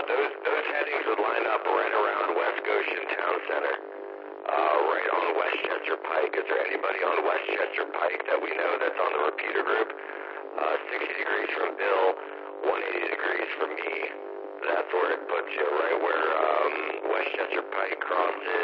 those headings would line up right around West Goshen Town Center, right on Westchester Pike. Is there anybody on Westchester Pike that we know that's on the repeater group? 60 degrees from Bill, 180 degrees from me. That's where it puts you, right where Westchester Pike crosses